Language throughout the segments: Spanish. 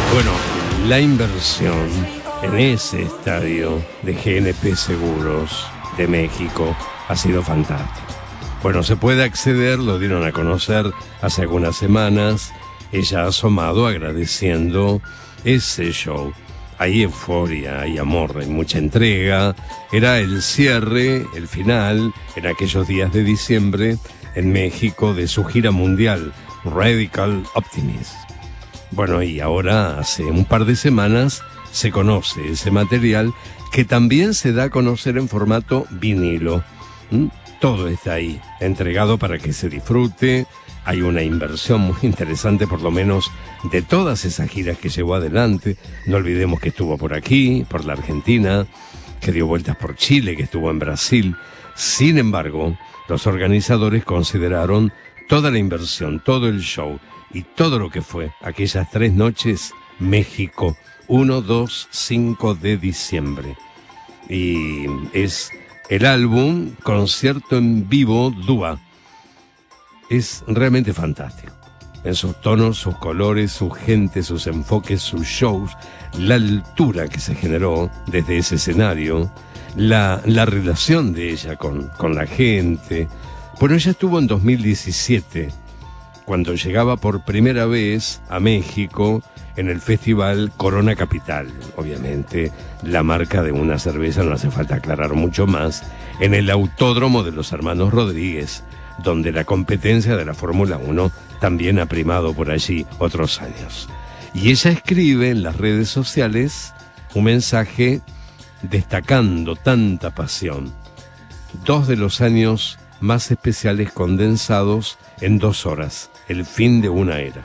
Bueno, la inversión en ese estadio de GNP Seguros de México ha sido fantástica. Bueno, se puede acceder, lo dieron a conocer hace algunas semanas. Ella ha asomado agradeciendo ese show. Hay euforia, hay amor, hay mucha entrega. Era el cierre, el final, en aquellos días de diciembre, en México, de su gira mundial, Radical Optimism. Bueno, y ahora, hace un par de semanas, se conoce ese material que también se da a conocer en formato vinilo. Todo está ahí, entregado para que se disfrute. Hay una inversión muy interesante, por lo menos, de todas esas giras que llevó adelante. No olvidemos que estuvo por aquí, por la Argentina, que dio vueltas por Chile, que estuvo en Brasil. Sin embargo, los organizadores consideraron toda la inversión, todo el show y todo lo que fue aquellas 3 noches, México, 1, 2, 5 de diciembre. Y es el álbum Concierto en Vivo Dua. Es realmente fantástico. En sus tonos, sus colores, su gente, sus enfoques, sus shows, la altura que se generó desde ese escenario, la relación de ella con la gente. Bueno, ella estuvo en 2017, cuando llegaba por primera vez a México en el festival Corona Capital. Obviamente, la marca de una cerveza, no hace falta aclarar mucho más, en el Autódromo de los Hermanos Rodríguez, donde la competencia de la Fórmula 1 también ha primado por allí otros años. Y ella escribe en las redes sociales un mensaje destacando tanta pasión. 2 de los años más especiales condensados en 2 horas, el fin de una era.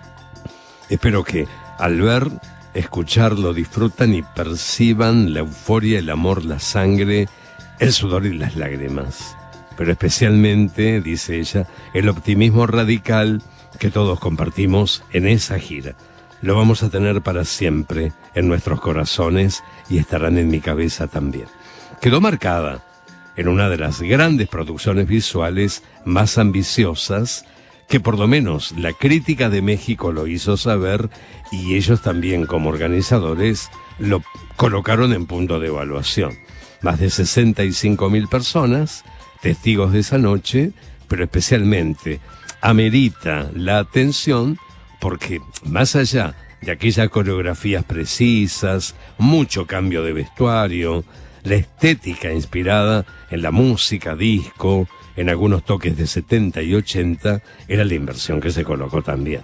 Espero que al ver, escucharlo, disfrutan y perciban la euforia, el amor, la sangre, el sudor y las lágrimas. Pero especialmente, dice ella, el optimismo radical que todos compartimos en esa gira. Lo vamos a tener para siempre en nuestros corazones y estarán en mi cabeza también. Quedó marcada en una de las grandes producciones visuales más ambiciosas, que por lo menos la crítica de México lo hizo saber, y ellos también como organizadores lo colocaron en punto de evaluación. Más de 65,000 personas, testigos de esa noche, pero especialmente amerita la atención porque más allá de aquellas coreografías precisas, mucho cambio de vestuario, la estética inspirada en la música disco, en algunos toques de 70 y 80, era la inversión que se colocó también.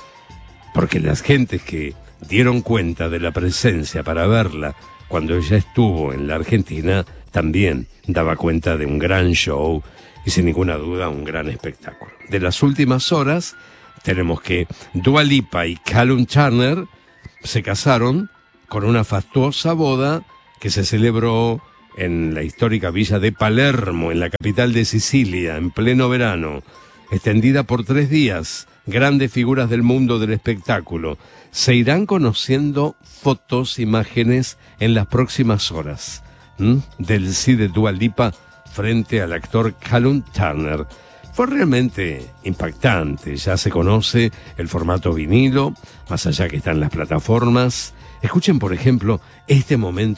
Porque las gentes que dieron cuenta de la presencia para verla cuando ella estuvo en la Argentina, también daba cuenta de un gran show y sin ninguna duda un gran espectáculo. De las últimas horas tenemos que Dua Lipa y Callum Turner se casaron con una fastuosa boda que se celebró en la histórica villa de Palermo, en la capital de Sicilia, en pleno verano, extendida por 3 días. Grandes figuras del mundo del espectáculo. Se irán conociendo fotos, imágenes en las próximas horas del sí de Dua Lipa frente al actor Callum Turner. Fue realmente impactante. Ya se conoce el formato vinilo, más allá que están las plataformas. Escuchen, por ejemplo, este momento